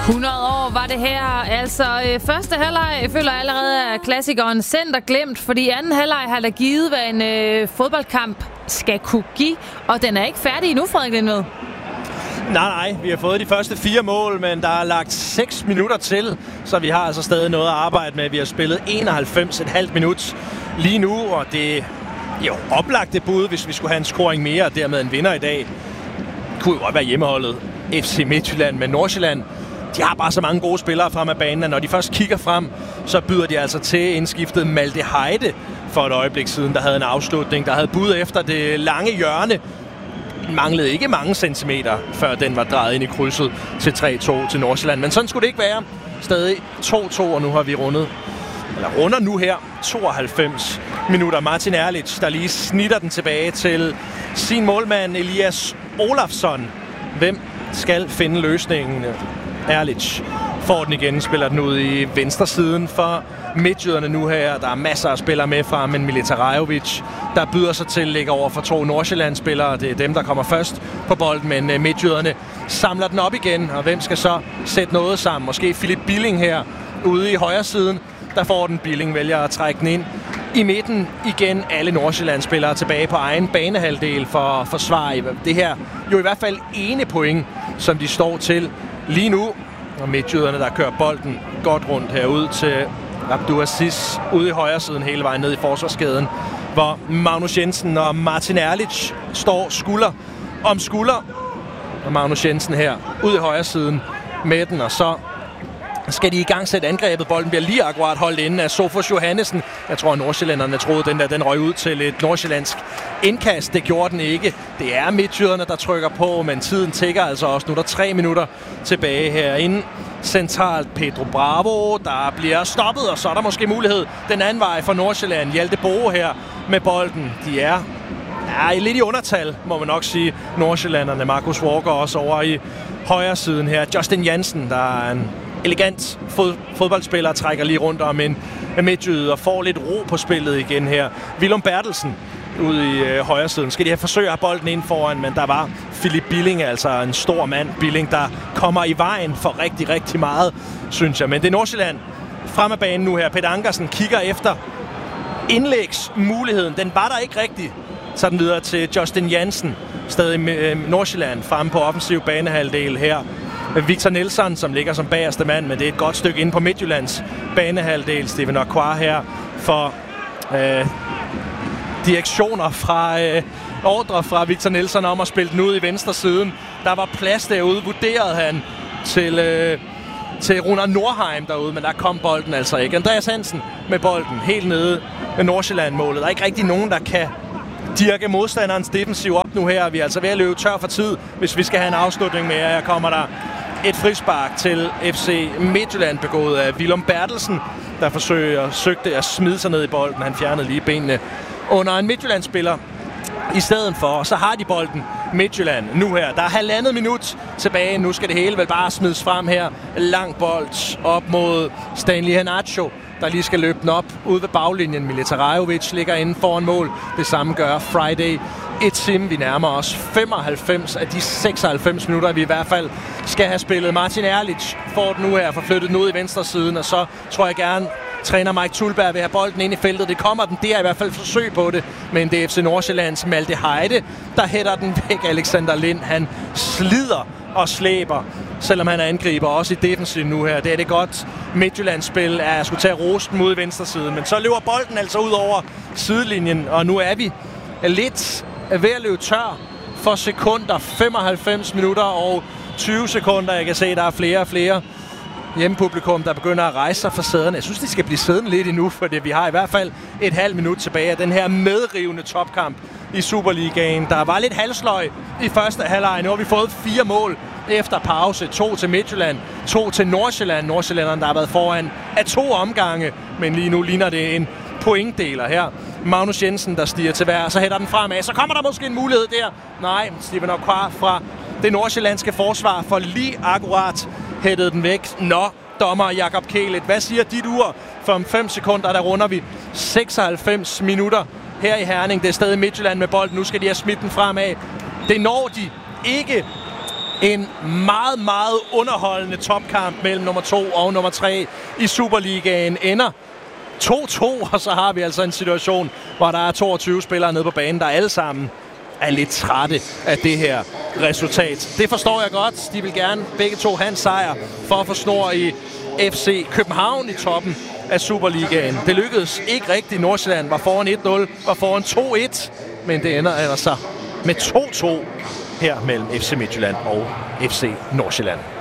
100 år var det her. Altså, første halvleg føler jeg allerede er klassikeren center glemt, fordi anden halvleg har der givet, hvad en fodboldkamp skal kunne give, og den er ikke færdig endnu, Frederik Lindved. Nej, vi har fået de første 4 mål, men der er lagt 6 minutter til, så vi har altså stadig noget at arbejde med. Vi har spillet 91,5 minut lige nu, og det er jo oplagte bud, hvis vi skulle have en scoring mere, og dermed en vinder i dag. Det kunne jo godt være hjemmeholdet FC Midtjylland, men Nordsjælland, de har bare så mange gode spillere frem af banen, og når de først kigger frem, så byder de altså til indskiftet Malte Heide for et øjeblik siden, der havde en afslutning, der havde bud efter det lange hjørne. Manglede ikke mange centimeter, før den var drejet ind i krydset til 3-2 til Nordsjælland. Men sådan skulle det ikke være. Stadig 2-2, og nu har vi runder nu her 92 minutter. Martin Erlich, der lige snitter den tilbage til sin målmand Elias Olafsson. Hvem skal finde løsningen? Erlich får den igen, spiller den ud i venstre siden for midtjyderne nu her. Der er masser af spillere med fra, men Militarajovic, der byder sig til, ligger over for 2 Nordsjælland-spillere. Det er dem, der kommer først på bolden, men midtjyderne samler den op igen. Og hvem skal så sætte noget sammen? Måske Philip Billing her ude i højre siden. Der får den. Billing vælger at trække den ind i midten igen. Alle Nordsjælland-spillere tilbage på egen banehalvdel for at forsvare det her. Jo i hvert fald ene point, som de står til lige nu. Og midtjyderne, der kører bolden godt rundt herud til Abdou Aziz ude i højre siden hele vejen ned i forsvarskæden, hvor Magnus Jensen og Martin Erlich står skulder om skulder. Og Magnus Jensen her ude i højre siden med den, og så skal de i gang sætte angrebet. Bolden bliver lige akkurat holdt inde af Sofus Johannesen. Jeg tror, at nordsjællænderne troede, den røg ud til et nordsjællandsk indkast. Det gjorde den ikke. Det er midtjyderne, der trykker på, men tiden tikker altså også. Nu er der 3 minutter tilbage herinde. Centralt Pedro Bravo, der bliver stoppet, og så er der måske mulighed den anden vej for Nordsjælland. Hjalte Boe her med bolden. De er lidt i undertal, må man nok sige. Nordsjællanderne, Marcus Walker også over i højre siden her. Justin Jansen, der er en elegant fodboldspiller, trækker lige rundt om en midtjyde og får lidt ro på spillet igen her. Willum Bertelsen ude i højre siden. Skal de have forsøgt at have bolden ind foran, men der var Philip Billing, altså en stor mand. Billing, der kommer i vejen for rigtig, rigtig meget, synes jeg. Men det er Nordsjælland frem af banen nu her. Peter Ankersen kigger efter indlægsmuligheden. Den var der ikke rigtig. Så den videre til Justin Jansen, stadig Nordsjælland fremme på offensiv banehalvdel her. Victor Nielsen, som ligger som bagerste mand, men det er et godt stykke inde på Midtjyllands banehalvdel. Steven Aquar her for direktioner fra ordre fra Victor Nielsen om at spille den ud i venstre siden. Der var plads derude, vurderede han til Runar Nordheim derude, men der kom bolden altså ikke. Andreas Hansen med bolden helt nede med Nordsjælland-målet. Der er ikke rigtig nogen, der kan dirke modstanderens defensiv op nu her. Vi er altså ved at løbe tør for tid, hvis vi skal have en afslutning med. Her kommer der et frispark til FC Midtjylland, begået af Willum Bertelsen, der søgte at smide sig ned i bolden. Han fjernede lige benene under en Midtjylland-spiller i stedet for. Og så har de bolden Midtjylland nu her. Der er 1,5 minut tilbage. Nu skal det hele vel bare smides frem her. Lang bold op mod Stanley Henacho, der lige skal løbe den op ude ved baglinjen. Militarajovic ligger inde foran mål. Det samme gør Friday Etim. Vi nærmer os 95 af de 96 minutter, vi i hvert fald skal have spillet. Martin Erlich får den nu her, forflyttet den ud i venstre siden, og så tror jeg gerne, træner Mike Tulberg vil have bolden ind i feltet. Det kommer den. Det er i hvert fald forsøg på det. Men det er FC Nordsjællands Malte Heide, der hætter den væk. Alexander Lind, han slider og slæber, selvom han er angriber, også i defensiven nu her. Det er det godt Midtjyllands-spil, at jeg skulle tage rosten ud i venstre side. Men så løber bolden altså ud over sidelinjen, og nu er vi lidt ved at løbe tør for sekunder. 95 minutter og 20 sekunder. Jeg kan se, at der er flere og flere hjemmepublikum, der begynder at rejse sig fra sæderne. Jeg synes, de skal blive siddende lidt endnu, for vi har i hvert fald et halvt minut tilbage af den her medrivende topkamp i Superligaen. Der var lidt halsløg i første halvleg. Nu har vi fået 4 mål efter pause. 2 til Midtjylland, 2 til Nordsjælland. Nordsjællanderne, der har været foran af 2 omgange, men lige nu ligner det en pointdeler her. Magnus Jensen, der stiger til vejr, så hætter den fremad. Så kommer der måske en mulighed der. Nej, Steven Aquar fra det nordsjællandske forsvar får lige akkurat hættet den væk. Nå, dommer Jakob Kælet, hvad siger dit ur? For om 5 sekunder, der runder vi 96 minutter her i Herning. Det er stadig Midtjylland med bolden. Nu skal de have smidt den fremad. Det når de ikke En meget, meget underholdende topkamp mellem nummer 2 og nummer 3 i Superligaen ender 2-2, og så har vi altså en situation, hvor der er 22 spillere nede på banen, der alle sammen er lidt trætte af det her resultat. Det forstår jeg godt. De vil gerne begge to have en sejr for at få snor i FC København i toppen af Superligaen. Det lykkedes ikke rigtigt. Nordsjælland var foran 1-0, var foran 2-1, men det ender altså med 2-2 her mellem FC Midtjylland og FC Nordsjælland.